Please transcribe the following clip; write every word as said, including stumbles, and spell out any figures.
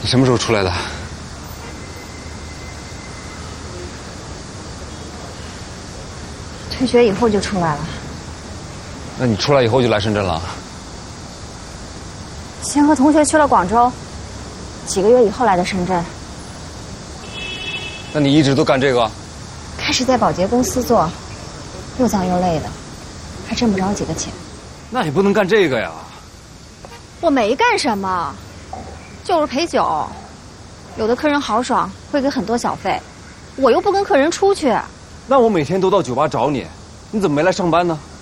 你什么时候出来的？ 退学以后就出来了。 那你出来以后就来深圳了？ 先和同学去了广州，几个月以后来的深圳。 那你一直都干这个？ 开始在保洁公司做，又脏又累的，还挣不着几个钱。 那也不能干这个呀。 我没干什么，就是陪酒。有的客人豪爽，会给很多小费，我又不跟客人出去。 那我每天都到酒吧找你，你怎么没来上班呢？